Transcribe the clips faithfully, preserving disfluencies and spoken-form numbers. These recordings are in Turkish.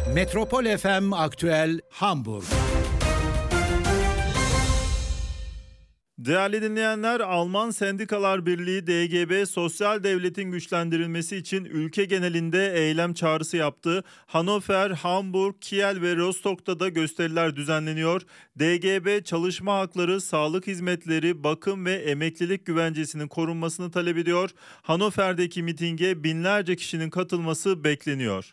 Metropol F M Aktüel Hamburg. Değerli dinleyenler, Alman Sendikalar Birliği D G B sosyal devletin güçlendirilmesi için ülke genelinde eylem çağrısı yaptı. Hannover, Hamburg, Kiel ve Rostock'ta da gösteriler düzenleniyor. D G B çalışma hakları, sağlık hizmetleri, bakım ve emeklilik güvencesinin korunmasını talep ediyor. Hannover'deki mitinge binlerce kişinin katılması bekleniyor.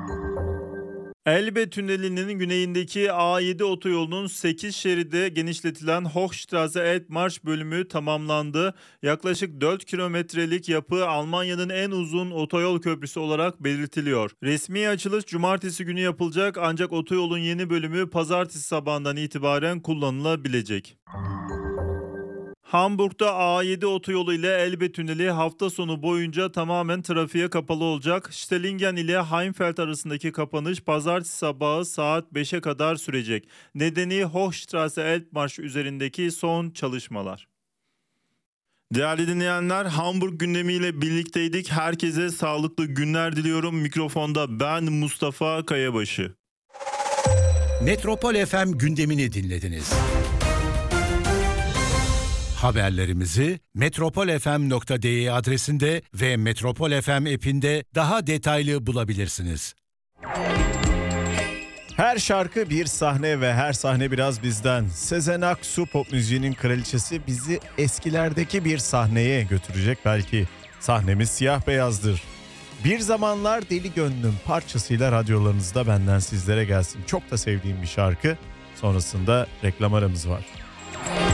Elbe Tüneli'nin güneyindeki A yedi otoyolunun sekiz şeride genişletilen Hochstraße-Elbmarsch bölümü tamamlandı. Yaklaşık dört kilometrelik yapı Almanya'nın en uzun otoyol köprüsü olarak belirtiliyor. Resmi açılış cumartesi günü yapılacak, ancak otoyolun yeni bölümü pazartesi sabahından itibaren kullanılabilecek. Hamburg'da A yedi otoyolu ile Elbe Tüneli hafta sonu boyunca tamamen trafiğe kapalı olacak. Stellingen ile Heimfeld arasındaki kapanış pazartesi sabahı saat beşe kadar sürecek. Nedeni Hochstraße-Elbmarsch üzerindeki son çalışmalar. Değerli dinleyenler, Hamburg gündemiyle birlikteydik. Herkese sağlıklı günler diliyorum. Mikrofonda ben Mustafa Kayabaşı. Metropol F M gündemini dinlediniz. Haberlerimizi metropol f m nokta d e adresinde ve Metropol F M app'inde daha detaylı bulabilirsiniz. Her şarkı bir sahne ve her sahne biraz bizden. Sezen Aksu pop müziğinin kraliçesi bizi eskilerdeki bir sahneye götürecek belki. Sahnemiz siyah beyazdır. Bir Zamanlar Deli Gönlüm parçasıyla radyolarınızda benden sizlere gelsin. Çok da sevdiğim bir şarkı. Sonrasında reklam aramız var.